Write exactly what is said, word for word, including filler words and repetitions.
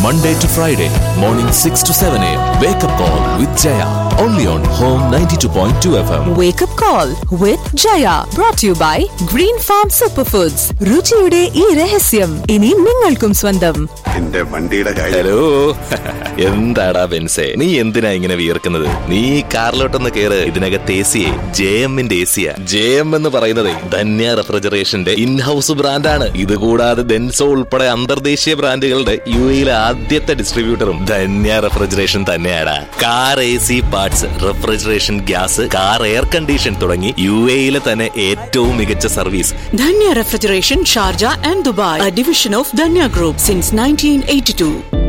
Monday to Friday, morning six to seven a.m. Wake up call with Jaya. Only on Home ninety-two point two F M. Wake up call with Jaya. Brought to you by Green Farm Superfoods. രുചിയുടെ ഈ രഹസ്യം ഇനി നിങ്ങൾക്കും സ്വന്തം. എന്റെ വണ്ടിയുടെ hello, എന്താടാ ബെൻസേ, നീ എന്തിനാ ഇങ്ങനെ വിയർക്കുന്നത്? നീ കാറിലോട്ടൊന്ന് കേറ്. ഇതിനകത്ത് എ സിയെ ജെ എമ്മിന്റെ എ സിയാ. ജെ എം എന്ന് പറയുന്നത് ധന്യ റെഫ്രിജറേഷന്റെ ഇൻഹൌസ് ബ്രാൻഡാണ്. ഇതുകൂടാതെ ഡെൻസോ ഉൾപ്പെടെ അന്തർദേശീയ ബ്രാൻഡുകളുടെ യു എയിലെ ആദ്യത്തെ ഡിസ്ട്രിബ്യൂട്ടറും ധന്യ റെഫ്രിജറേഷൻ തന്നെയാണ്. Car A C parts, refrigeration, gas, car air condition തുടങ്ങി യു എയിലെ തന്നെ ഏറ്റവും മികച്ച service. Dhanya refrigeration, Sharjah and Dubai, a division of Dhanya Group since nineteen eighty-two.